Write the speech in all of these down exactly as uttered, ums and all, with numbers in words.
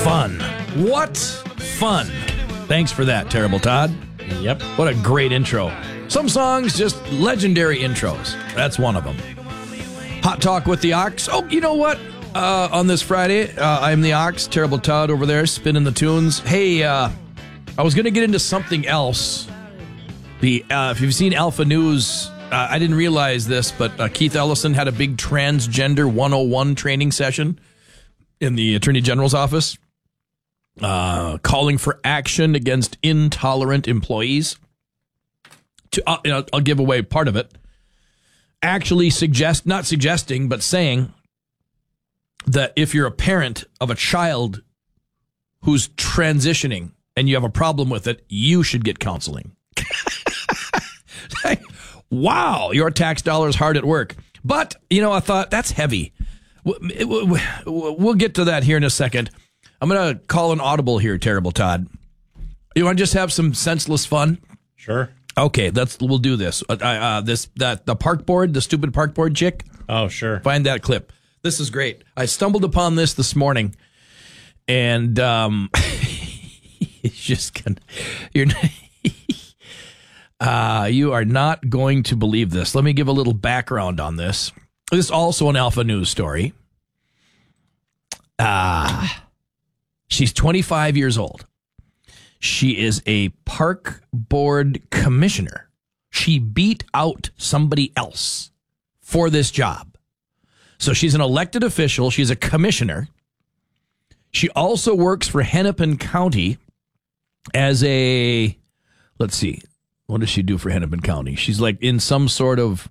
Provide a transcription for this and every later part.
Fun. What fun. Thanks for that, Terrible Todd. Yep. What a great intro. Some songs, just legendary intros. That's one of them. Hot Talk with the Ox. Oh, you know what? Uh, on this Friday, uh, I'm the Ox, Terrible Todd over there, spinning the tunes. Hey, uh, I was going to get into something else. The uh, if you've seen Alpha News, uh, I didn't realize this, but uh, Keith Ellison had a big transgender one oh one training session in the Attorney General's office, uh, calling for action against intolerant employees. To, uh, you know, I'll give away part of it. Actually suggest, not suggesting, but saying that if you're a parent of a child who's transitioning and you have a problem with it, you should get counseling. Wow, your tax dollars hard at work. But, you know, I thought that's heavy. We'll get to that here in a second. I'm going to call an audible here, Terrible Todd. You want to just have some senseless fun? Sure. Okay, that's we'll do this. Uh, uh, this that the park board, the stupid park board chick. Oh, sure. Find that clip. This is great. I stumbled upon this this morning, and um, it's just gonna. You're. uh, you are not going to believe this. Let me give a little background on this. This is also an Alpha News story. Ah, uh, she's twenty-five years old. She is a park board commissioner. She beat out somebody else for this job. So she's an elected official. She's a commissioner. She also works for Hennepin County as a, let's see, what does she do for Hennepin County? She's like in some sort of,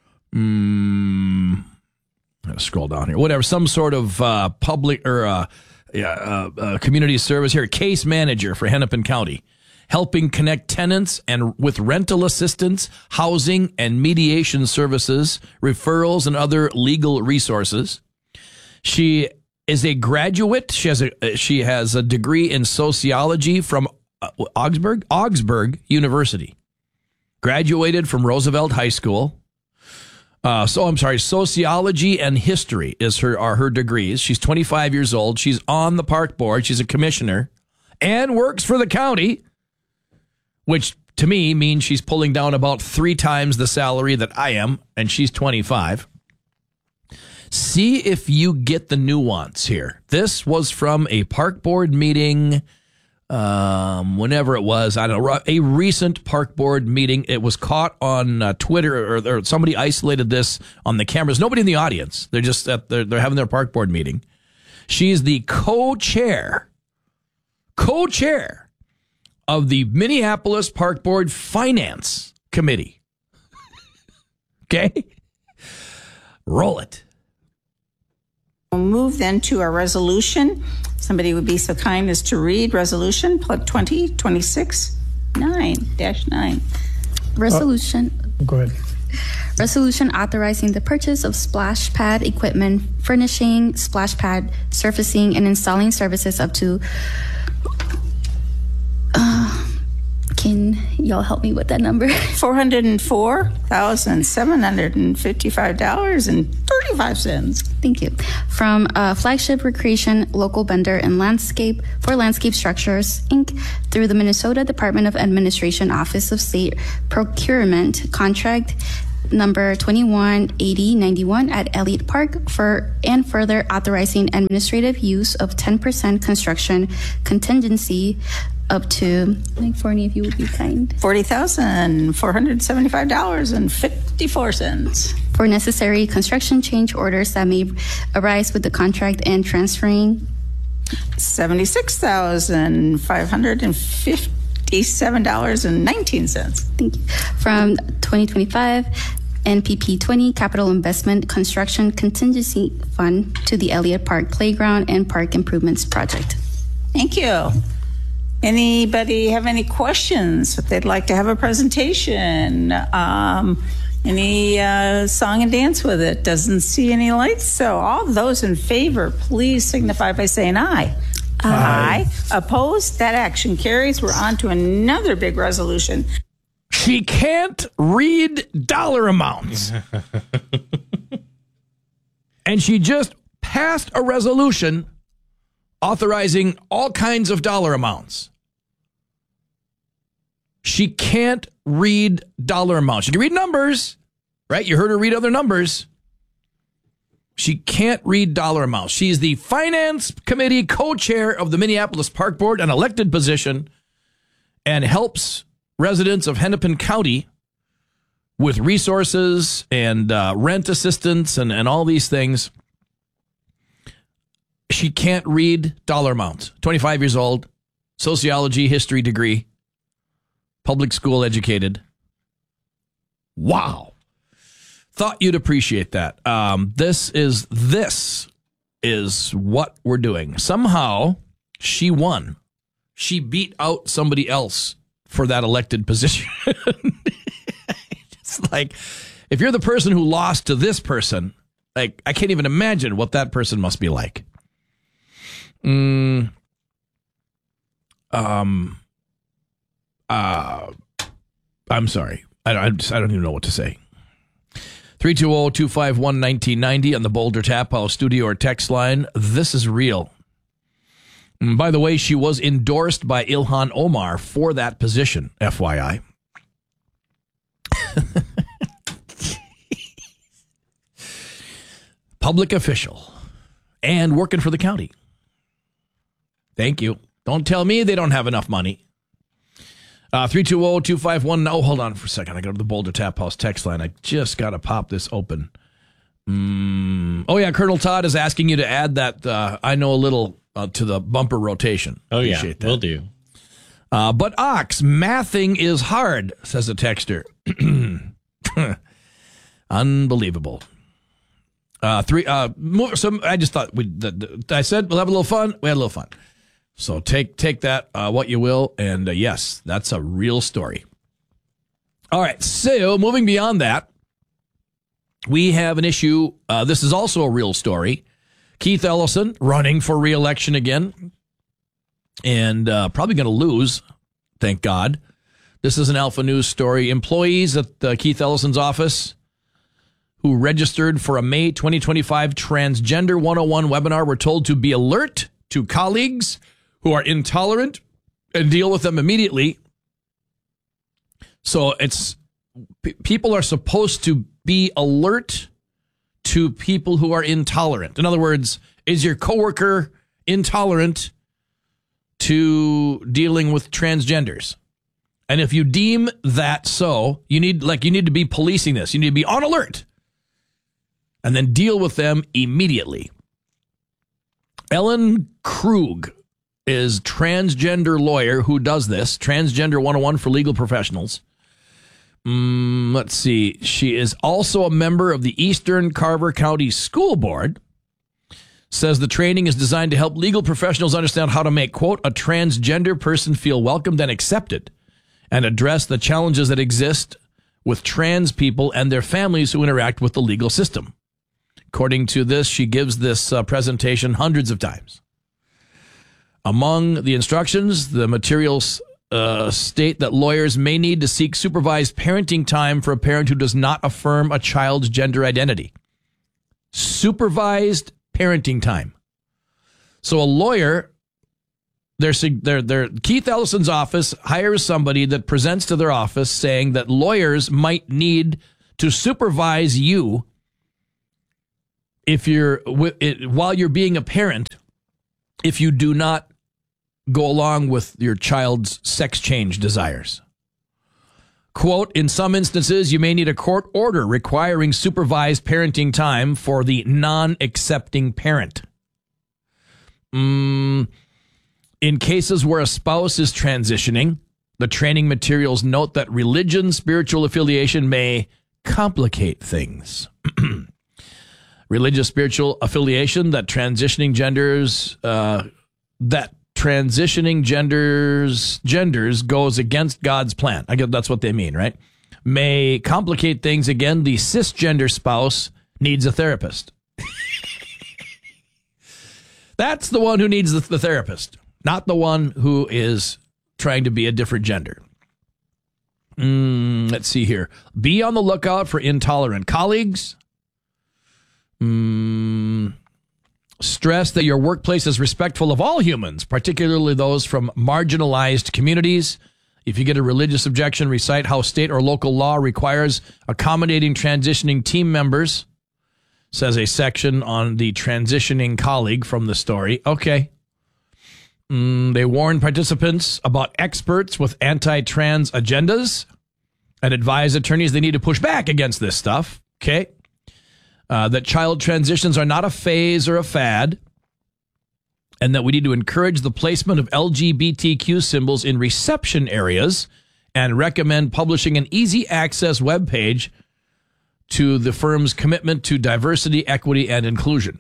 um, I'll scroll down here, whatever, some sort of uh, public or uh, Yeah, uh, uh, community service here, case manager for Hennepin County, helping connect tenants and with rental assistance, housing and mediation services, referrals, and other legal resources. She is a graduate. She has a she has a degree in sociology from uh, Augsburg Augsburg University. Graduated from Roosevelt High School. Uh, so I'm sorry, sociology and history is her are her degrees. She's twenty-five years old. She's on the park board. She's a commissioner and works for the county, which to me means she's pulling down about three times the salary that I am, and she's twenty-five. See if you get the nuance here. This was from a park board meeting. Um, whenever it was, I don't know, a recent park board meeting. It was caught on uh, Twitter, or, or somebody isolated this on the cameras. Nobody in the audience. They're just at they're, they're having their park board meeting. She's the co-chair, co-chair of the Minneapolis Park Board Finance Committee. Okay, roll it. We'll move then to our resolution. Somebody would be so kind as to read resolution twenty twenty-six nine dash nine. Resolution. Oh, go ahead. Resolution authorizing the purchase of splash pad equipment, furnishing splash pad surfacing, and installing services up to. Uh, can y'all help me with that number? four hundred four thousand seven hundred fifty-five dollars and thirty-five cents. Thank you. From uh, Flagship Recreation, Local Vendor and Landscape for Landscape Structures, Incorporated, through the Minnesota Department of Administration Office of State Procurement, contract number twenty-one eighty ninety-one at Elliott Park, for and further authorizing administrative use of ten percent construction contingency up to, I think, Forney, if you would be kind. forty thousand four hundred seventy-five dollars and fifty-four cents. For necessary construction change orders that may arise with the contract and transferring. seventy-six thousand five hundred fifty-seven dollars and nineteen cents. Thank you. From twenty twenty-five N P P twenty Capital Investment Construction Contingency Fund to the Elliott Park Playground and Park Improvements Project. Thank you. Anybody have any questions? If they'd like to have a presentation, um, any uh, song and dance with it? Doesn't see any lights. So all those in favor, please signify by saying aye. Aye. Aye. Opposed? That action carries. We're on to another big resolution. She can't read dollar amounts. And she just passed a resolution authorizing all kinds of dollar amounts. She can't read dollar amounts. She can read numbers, right? You heard her read other numbers. She can't read dollar amounts. She's the finance committee co-chair of the Minneapolis Park Board, an elected position, and helps residents of Hennepin County with resources and uh, rent assistance and, and all these things. She can't read dollar amounts. twenty-five years old, sociology, history degree, public school educated. Wow. Thought you'd appreciate that. Um, this is this is what we're doing. Somehow she won. She beat out somebody else for that elected position. It's like, if you're the person who lost to this person, like, I can't even imagine what that person must be like. Mm, um, uh, I'm sorry. I, I, just, I don't even know what to say. three two zero, two five one, one nine nine zero on the Boulder Tap House studio or text line. This is real. And by the way, she was endorsed by Ilhan Omar for that position, F Y I. Public official and working for the county. Thank you. Don't tell me they don't have enough money. Uh, three two zero, two five one. Oh, hold on for a second. I got to the Boulder Tap House text line. I just got to pop this open. Mm. Oh, yeah. Colonel Todd is asking you to add that uh, I know a little uh, to the bumper rotation. Oh, Appreciate yeah. that. Will do. Uh, but Ox, mathing is hard, says a texter. Unbelievable. Uh, three. Uh, move, so I just thought we. The, the, I said we'll have a little fun. We had a little fun. So take take that uh, what you will, and uh, yes, that's a real story. All right. So moving beyond that, we have an issue. Uh, this is also a real story. Keith Ellison running for re-election again, and uh, probably going to lose. Thank God. This is an Alpha News story. Employees at uh, Keith Ellison's office who registered for a May twenty twenty-five Transgender one oh one webinar were told to be alert to colleagues who are intolerant and deal with them immediately. So it's p- people are supposed to be alert to people who are intolerant. In other words, is your coworker intolerant to dealing with transgenders? And if you deem that so, you need like you need to be policing this. You need to be on alert and then deal with them immediately. Ellen Krug is transgender lawyer who does this. Transgender one oh one for legal professionals. Mm, let's see. She is also a member of the Eastern Carver County School Board. Says the training is designed to help legal professionals understand how to make, quote, a transgender person feel welcomed and accepted and address the challenges that exist with trans people and their families who interact with the legal system. According to this, she gives this uh, presentation hundreds of times. Among the instructions, the materials uh, state that lawyers may need to seek supervised parenting time for a parent who does not affirm a child's gender identity. Supervised parenting time. So a lawyer, they're, they're, they're, Keith Ellison's office hires somebody that presents to their office saying that lawyers might need to supervise you if you're while you're being a parent, if you do not go along with your child's sex change desires. Quote, in some instances, you may need a court order requiring supervised parenting time for the non-accepting parent. Mm, in cases where a spouse is transitioning, the training materials note that religion, spiritual affiliation may complicate things. Religious, spiritual affiliation that transitioning genders, uh, that transitioning genders, genders goes against God's plan. I guess that's what they mean, right? May complicate things. Again, the cisgender spouse needs a therapist. That's the one who needs the, the therapist, not the one who is trying to be a different gender. Mm, let's see here. Be on the lookout for intolerant colleagues. Mm, Stress that your workplace is respectful of all humans, particularly those from marginalized communities. If you get a religious objection, recite how state or local law requires accommodating transitioning team members, says a section on the transitioning colleague from the story. Okay. Mm, they warn participants about experts with anti-trans agendas and advise attorneys they need to push back against this stuff. Okay. Uh, that child transitions are not a phase or a fad, and that we need to encourage the placement of L G B T Q symbols in reception areas and recommend publishing an easy access webpage to the firm's commitment to diversity, equity, and inclusion.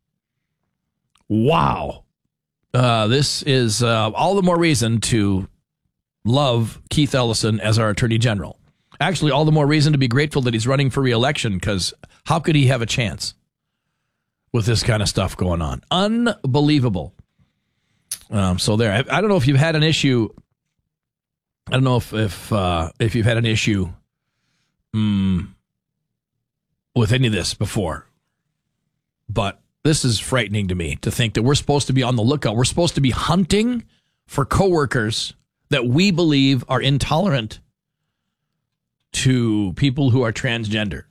Wow. Uh, this is uh, all the more reason to love Keith Ellison as our Attorney General. Actually, all the more reason to be grateful that he's running for re-election, because how could he have a chance with this kind of stuff going on? Unbelievable. Um, so there, I, I don't know if you've had an issue. I don't know if if uh, if you've had an issue um, with any of this before, but this is frightening to me to think that we're supposed to be on the lookout. We're supposed to be hunting for coworkers that we believe are intolerant to people who are transgender,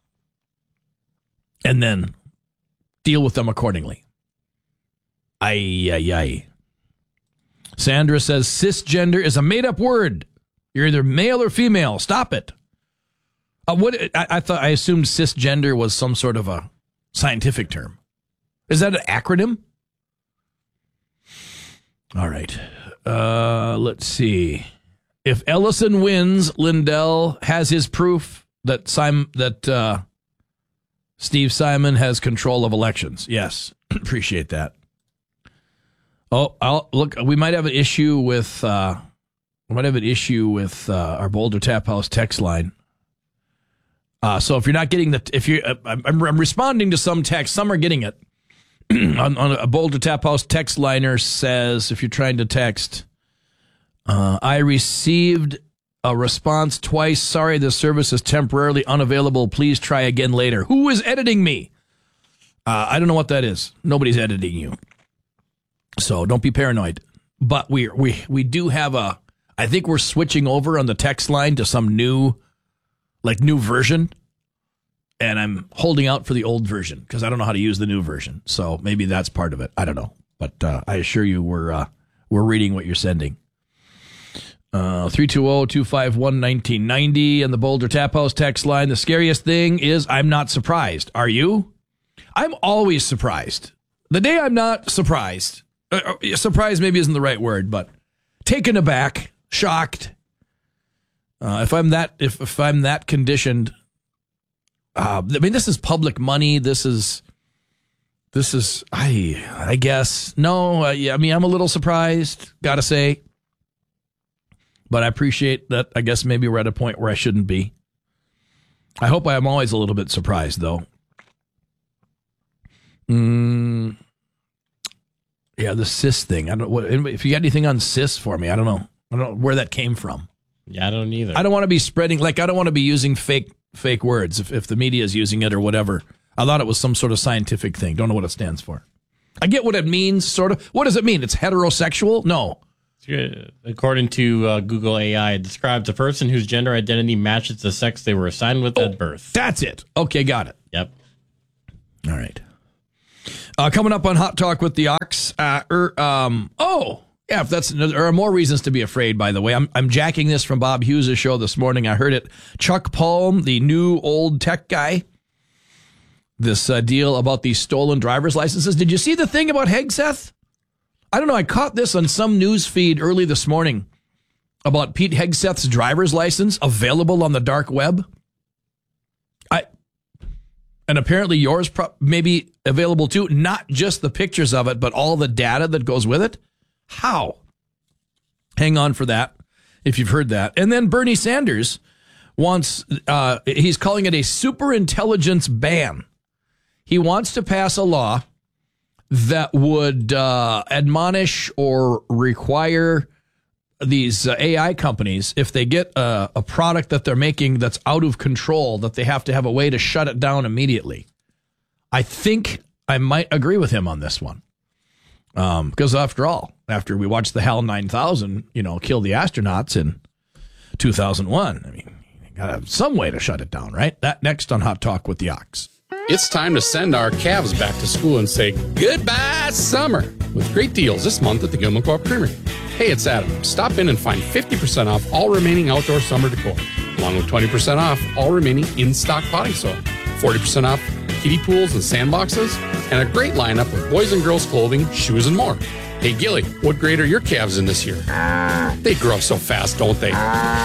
and then deal with them accordingly. Ay, ay, ay. Sandra says cisgender is a made-up word. You're either male or female. Stop it. Uh, what I, I thought I assumed cisgender was some sort of a scientific term. Is that an acronym? All right. Uh, let's see. If Ellison wins, Lindell has his proof that Simon, that uh, Steve Simon has control of elections. Yes, appreciate that. Oh, I'll, look, we might have an issue with uh, we might have an issue with uh, our Boulder Tap House text line. Uh, so if you're not getting the, if you, uh, I'm, I'm responding to some text, some are getting it. on, on a Boulder Tap House text liner says, if you're trying to text. Uh, I received a response twice. Sorry, the service is temporarily unavailable. Please try again later. Who is editing me? Uh, I don't know what that is. Nobody's editing you. So don't be paranoid. But we we we do have a, I think we're switching over on the text line to some new, like new version. And I'm holding out for the old version because I don't know how to use the new version. So maybe that's part of it. I don't know. But uh, I assure you we're uh, we're reading what you're sending. Uh, three two zero, two five one, one nine nine zero and the Boulder Tap House text line. The scariest thing is I'm not surprised. Are you? I'm always surprised. The day I'm not surprised, uh, surprised maybe isn't the right word, but taken aback, shocked. Uh, if I'm that, if, if I'm that conditioned, uh, I mean, this is public money. This is, this is, I, I guess, no, uh, yeah, I mean, I'm a little surprised, gotta say. But I appreciate that. I guess maybe we're at a point where I shouldn't be. I hope I am always a little bit surprised, though. Mm, yeah, the cis thing. I don't. What, if you got anything on cis for me, I don't know. I don't know where that came from. Yeah, I don't either. I don't want to be spreading like I don't want to be using fake fake words if if the media is using it or whatever. I thought it was some sort of scientific thing. Don't know what it stands for. I get what it means, sort of. What does it mean? It's heterosexual? No. According to uh, Google A I, it describes a person whose gender identity matches the sex they were assigned with oh, at birth. That's it. Okay, got it. Yep. All right. Uh, coming up on Hot Talk with the Ox. Uh, er, um, oh, yeah. If that's there are more reasons to be afraid. By the way, I'm I'm jacking this from Bob Hughes' show this morning. I heard it. Chuck Palm, the new old tech guy. This uh, deal about these stolen driver's licenses. Did you see the thing about Hegseth? I don't know. I caught this on some news feed early this morning about Pete Hegseth's driver's license available on the dark web. I and apparently yours pro- may be available too. Not just the pictures of it, but all the data that goes with it. How? Hang on for that if you've heard that. And then Bernie Sanders wants. Uh, he's calling it a superintelligence ban. He wants to pass a law that would uh, admonish or require these uh, A I companies, if they get a, a product that they're making that's out of control, that they have to have a way to shut it down immediately. I think I might agree with him on this one. Um, because after all, after we watched the HAL nine thousand, you know, kill the astronauts in two thousand one, I mean, you gotta have some way to shut it down, right? That next on Hot Talk with the Ox. It's time to send our calves back to school and say goodbye summer with great deals this month at the Gilman Co-op Creamery. Hey, it's Adam. Stop in and find fifty percent off all remaining outdoor summer decor, along with twenty percent off all remaining in-stock potting soil, forty percent off kiddie pools and sandboxes, and a great lineup of boys and girls clothing, shoes, and more. Hey, Gilly, what grade are your calves in this year? They grow up so fast, don't they?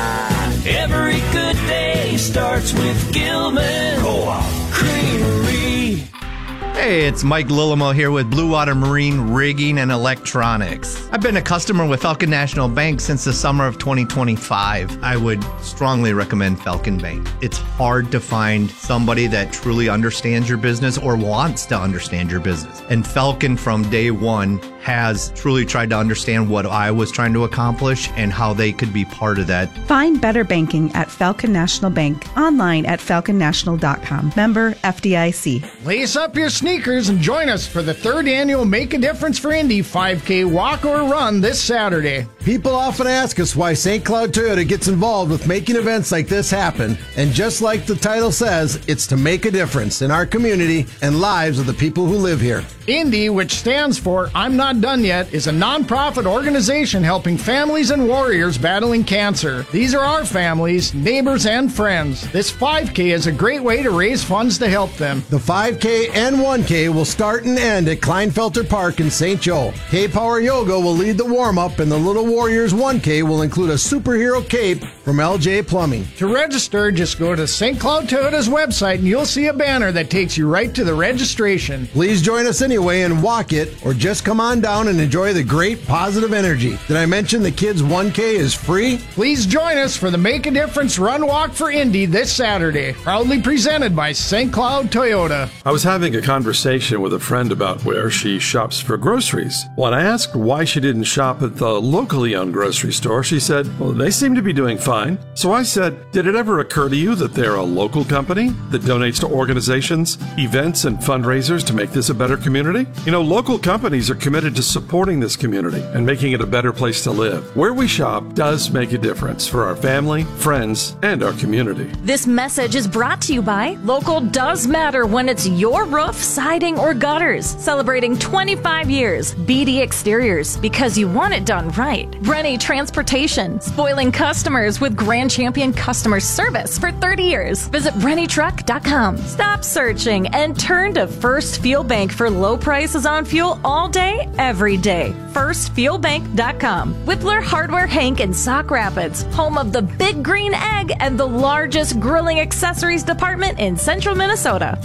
Every good day starts with Gilman Co-op Creamery. Hey, it's Mike Lillimo here with Blue Water Marine Rigging and Electronics. I've been a customer with Falcon National Bank since the summer of twenty twenty-five. I would strongly recommend Falcon Bank. It's hard to find somebody that truly understands your business or wants to understand your business. And Falcon from day one has truly tried to understand what I was trying to accomplish and how they could be part of that. Find better banking at Falcon National Bank, online at falcon national dot com. Member F D I C. Lace up your sneakers and join us for the third annual Make a Difference for Indy five K walk or run this Saturday. People often ask us why Saint Cloud Toyota gets involved with making events like this happen. And just like the title says, it's to make a difference in our community and lives of the people who live here. Indy, which stands for I'm Not Done Yet, is a nonprofit organization helping families and warriors battling cancer. These are our families, neighbors, and friends. This five K is a great way to raise funds to help them. The five K and one K will start and end at Kleinfelter Park in Saint Joe. K-Power Yoga will lead the warm-up, and the Little Warriors one K will include a superhero cape from L J Plumbing. To register, just go to Saint Cloud Toyota's website and you'll see a banner that takes you right to the registration. Please join us anyway and walk it, or just come on down and enjoy the great positive energy. Did I mention the kids one K is free? Please join us for the Make a Difference Run Walk for Indy this Saturday. Proudly presented by Saint Cloud Toyota. I was having a conversation with a friend about where she shops for groceries. When I asked why she didn't shop at the locally owned grocery store, she said, well, they seem to be doing fine. So I said, did it ever occur to you that they're a local company that donates to organizations, events, and fundraisers to make this a better community? You know, local companies are committed to supporting this community and making it a better place to live. Where we shop does make a difference for our family, friends, and our community. This message is brought to you by Local Does Matter when it's your roof, siding, or gutters. Celebrating twenty-five years. B D Exteriors, because you want it done right. Rennie Transportation, spoiling customers with Grand Champion customer service for thirty years. Visit rennie truck dot com. Stop searching and turn to First Fuel Bank for low prices on fuel all day, every day. first fuel bank dot com. Whippler Hardware Hank in Sauk Rapids, home of the Big Green Egg and the largest grilling accessories department in central Minnesota.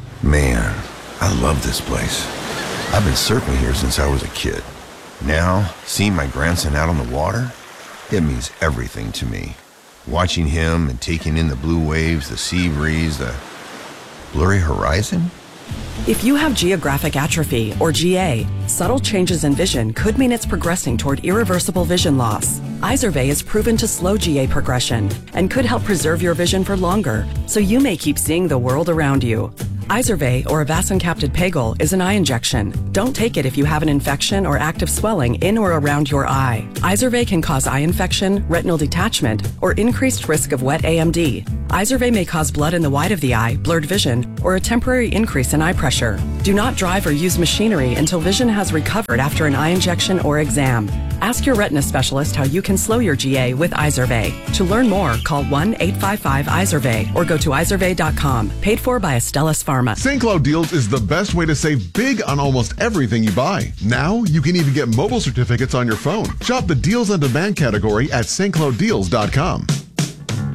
Man, I love this place. I've been surfing here since I was a kid. Now, seeing my grandson out on the water, it means everything to me. Watching him and taking in the blue waves, the sea breeze, the blurry horizon. If you have geographic atrophy, or G A, subtle changes in vision could mean it's progressing toward irreversible vision loss. Izervay is proven to slow G A progression and could help preserve your vision for longer, so you may keep seeing the world around you. Izervay, or avacincaptad pegol, is an eye injection. Don't take it if you have an infection or active swelling in or around your eye. Izervay can cause eye infection, retinal detachment, or increased risk of wet A M D. Izervay may cause blood in the white of the eye, blurred vision, or a temporary increase in eye pressure. Do not drive or use machinery until vision has recovered after an eye injection or exam. Ask your retina specialist how you can slow your G A with Izervay. To learn more, call one eight five five Izervay or go to izervay dot com. Paid for by Astellas Pharma. Saint Cloud Deals is the best way to save big on almost everything you buy. Now, you can even get mobile certificates on your phone. Shop the Deals on Demand category at st cloud deals dot com.